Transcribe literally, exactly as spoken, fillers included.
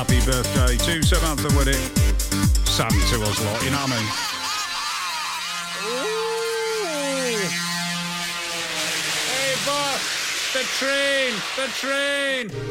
happy birthday to Samantha Whitty. Sam to us lot, you know what I mean? Ooh. Hey, boss, the train, the train.